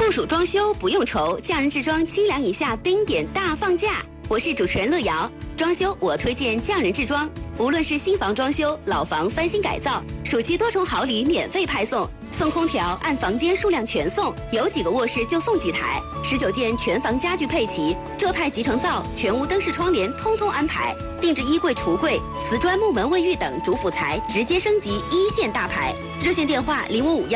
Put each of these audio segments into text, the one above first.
酷暑装修不用愁，匠人制装清凉以下冰点大放价。我是主持人乐瑶，装修我推荐匠人制装，无论是新房装修、老房翻新改造，暑期多重好礼免费派送，送空调按房间数量全送，有几个卧室就送几台，19件全房家具配齐，浙派集成灶、全屋灯饰窗帘通通安排，定制衣柜、橱柜、瓷砖、木门、卫浴等主辅材直接升级1线大牌。热线电话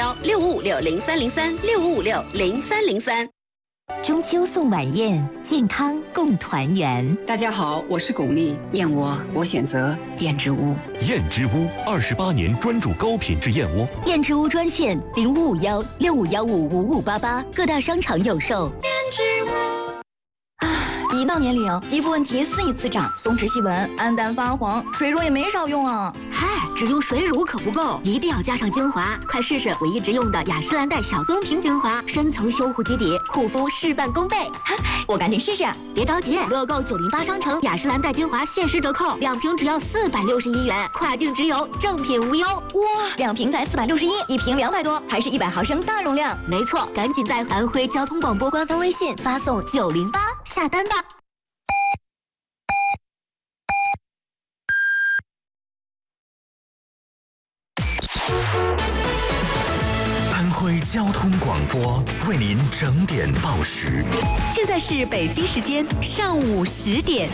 05516556030365560303。 中秋送晚宴，健康共团圆。 大家好，我是巩俐，燕窝我选择燕之屋。 燕之屋28年专注高品质燕窝。 燕之屋专线0551651588，各大商场有售。 燕之屋。一到年龄，肌肤问题肆意滋长，松弛细纹、暗淡发黄，水乳也没少用啊。 嗨，只用水乳可不够，一定要加上精华。快试试我一直用的雅诗兰黛小棕瓶精华，深层修护基底，护肤事半功倍。 我赶紧试试。 别着急，乐购908商城雅诗兰黛精华限时折扣，2瓶只要461元，跨境直邮，正品无忧。 哇，2瓶才461，一瓶200多，还是100毫升大容量。 没错，赶紧在安徽交通广播官方微信发送908下单吧。 安徽交通广播为您整点报时。 现在是北京时间上午10点。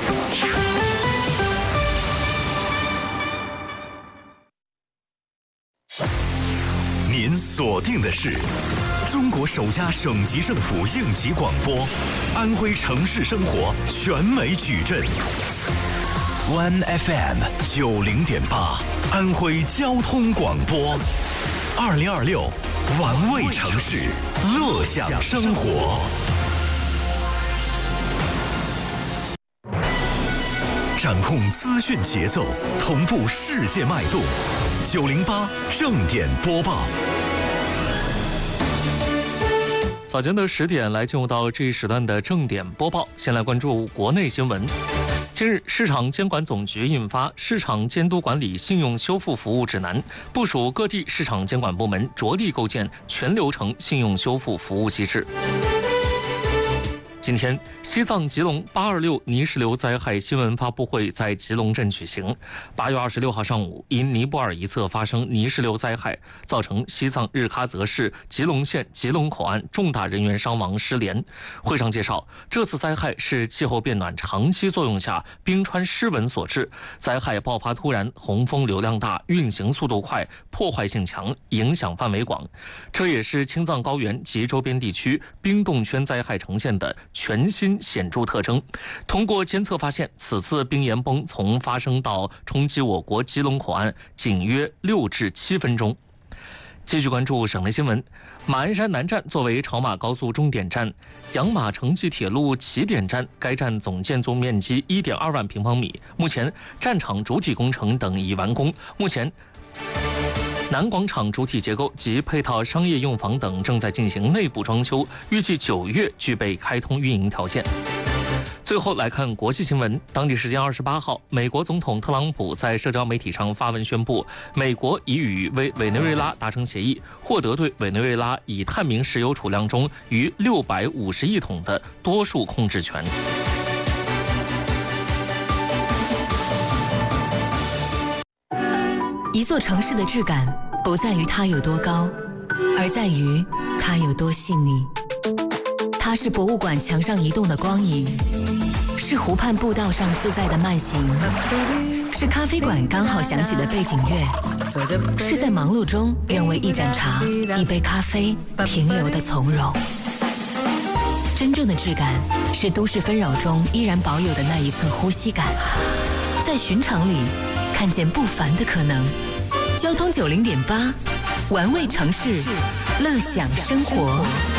您锁定的是中国首家省级政府应急广播，安徽城市生活全美矩阵。One FM 90.8，安徽交通广播，2026玩味城市，乐享生活。掌控资讯节奏，同步世界脉动。908正点播报。 早间的10点，来进入到这一时段的正点播报。先来关注国内新闻。近日，市场监管总局印发《市场监督管理信用修复服务指南》，部署各地市场监管部门着力构建全流程信用修复服务机制。今天，西藏吉隆826泥石流灾害新闻发布会在吉隆镇举行。8月26号上午，因尼泊尔一侧发生泥石流灾害，造成西藏日喀则市吉隆县吉隆口岸重大人员伤亡失联。会上介绍，这次灾害是气候变暖长期作用下冰川失稳所致，灾害爆发突然，洪峰流量大，运行速度快，破坏性强，影响范围广。这也是青藏高原及周边地区冰冻圈灾害呈现的全新显著特征。通过监测发现，此次冰岩崩从发生到冲击我国吉隆口岸仅约6至7分钟。继续关注省内新闻。马鞍山南站作为潮马高速终点站，养马城际铁路起点站，该站总建筑面积1.2万平方米，目前站场主体工程等已完工。目前南广场主体结构及配套商业用房等正在进行内部装修，预计9月具备开通运营条件。最后来看国际新闻。当地时间28号，美国总统特朗普在社交媒体上发文宣布，美国已与委内瑞拉达成协议，获得对委内瑞拉已探明石油储量中逾650亿桶的多数控制权。 一座城市的质感不在于它有多高，而在于它有多细腻。它是博物馆墙上移动的光影，是湖畔步道上自在的慢行，是咖啡馆刚好响起的背景乐，是在忙碌中愿为一盏茶、一杯咖啡停留的从容。真正的质感是都市纷扰中依然保有的那一寸呼吸感，在寻常里看见不凡的可能。交通90.8，玩味城市，乐享生活。